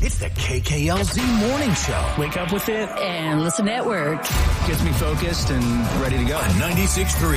It's the KKLZ Morning Show. Wake up with it. And Listen Network. Gets me focused and ready to go. 96.3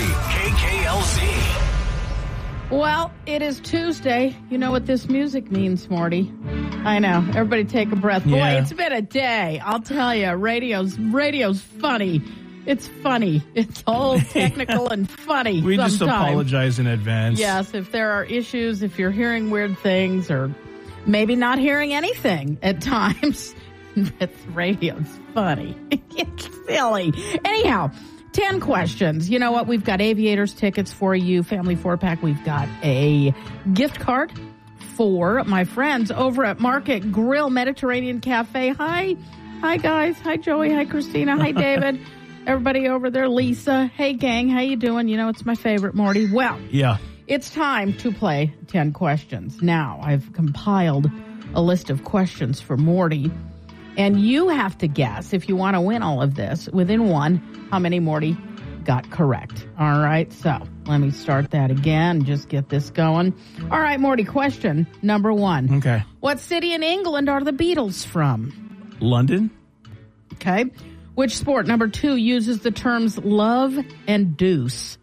KKLZ. Well, it is Tuesday. You know what this music means, Morty. I know. Everybody take a breath. Boy, Yeah. It's been a day. I'll tell you, radio's funny. It's funny. It's all technical and funny. We sometimes. just apologize in advance. Yes, if there are issues, if you're hearing weird things or maybe not hearing anything at times, it's radio's funny. It's silly. Anyhow, 10 questions. You know what? We've got Aviators tickets for you, family 4-pack. We've got a gift card for my friends over at Market Grill Mediterranean Cafe. Hi, guys. Hi, Joey. Hi, Christina. Hi, David. Everybody over there, Lisa. Hey, gang, how you doing? You know, it's my favorite, Morty. Well, Yeah. it's time to play 10 questions. Now, I've compiled a list of questions for Morty, and you have to guess, if you want to win all of this, within one, how many Morty got correct. All right, so let me start that again, just get this going. All right, Morty, question number 1. Okay. What city in England are the Beatles from? London? Okay. Which sport, number 2, uses the terms love and deuce?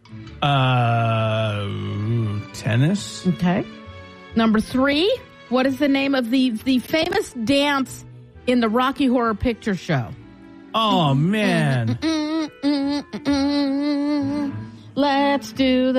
Tennis? Okay. Number 3, what is the name of the famous dance in the Rocky Horror Picture Show? Oh, man. Let's do the...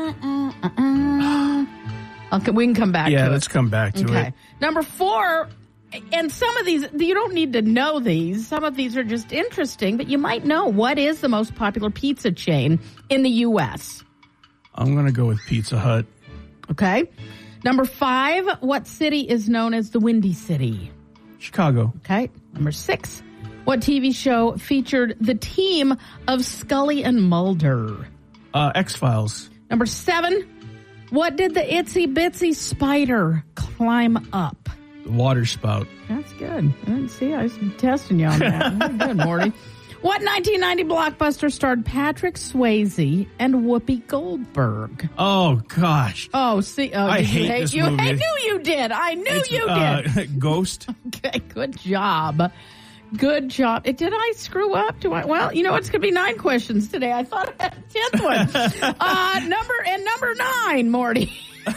Okay, we can come back to it. Yeah, let's come back to Okay. it. Number 4, and some of these, you don't need to know these. Some of these are just interesting, but you might know. What is the most popular pizza chain in the U.S.? I'm going to go with Pizza Hut. Okay. Number 5, what city is known as the Windy City? Chicago. Okay. Number 6, what TV show featured the team of Scully and Mulder? X-Files. Number 7, what did the itsy bitsy spider climb up? The water spout. That's good. I didn't see. I was testing you on that. Very good, Morty. What 1990 blockbuster starred Patrick Swayze and Whoopi Goldberg? Oh, gosh. Oh, see. Oh, I did hate you hate this you? movie. I knew you did. I knew you did. Ghost. Okay, good job. Good job. Did I screw up? Well, you know, it's going to be 9 questions today. I thought I had a 10th one. Number 9, Morty.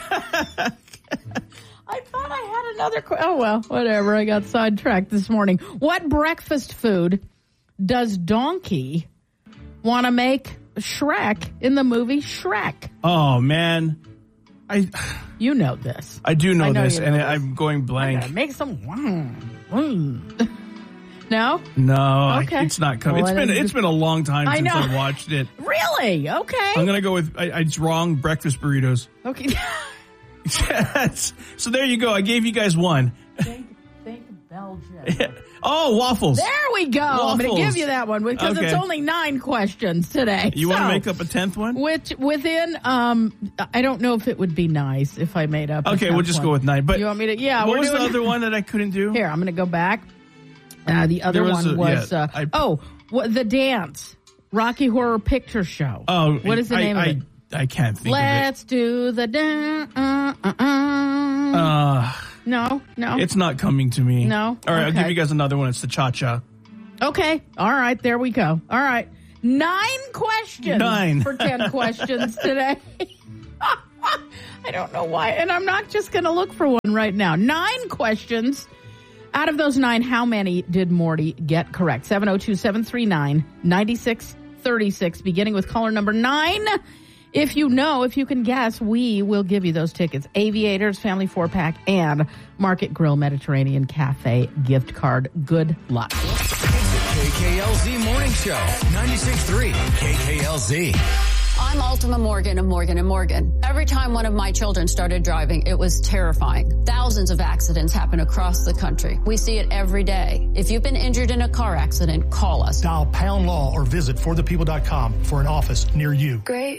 I thought I had another oh, well, whatever. I got sidetracked this morning. What breakfast food does Donkey want to make Shrek in the movie Shrek? Oh, man. You know this. I do know this, you and know this. I'm going blank. Okay, make some... No? No, Okay. it's not coming. Well, It's been a long time I since know. I watched it. Really? Okay. I'm going to go with, it's wrong, breakfast burritos. Okay. So there you go. I gave you guys one. Think Belgium. Oh, waffles. There we go. I'm going to give you that one because Okay. it's only 9 questions today. You want to make up a 10th one? Which within, I don't know if it would be nice if I made up. Okay, we'll just go with 9. But you want me to? Yeah. what was doing, the other one that I couldn't do? Here, I'm going to go back. The other one was the dance, Rocky Horror Picture Show. Oh, what is the name of it? I can't think Let's do the dance. No. It's not coming to me. No? All right, I'll Okay. give you guys another one. It's the cha-cha. Okay. All right. There we go. All right. 9 questions. 9. For 10 questions today. I don't know why. And I'm not just going to look for one right now. 9 questions. Out of those 9, how many did Morty get correct? 702-739-9636. Beginning with caller number 9. If you can guess, we will give you those tickets. Aviators, Family 4-pack, and Market Grill Mediterranean Cafe gift card. Good luck. KKLZ Morning Show. 96.3 KKLZ. I'm Ultima Morgan of Morgan & Morgan. Every time one of my children started driving, it was terrifying. Thousands of accidents happen across the country. We see it every day. If you've been injured in a car accident, call us. Dial #law or visit forthepeople.com for an office near you. Great.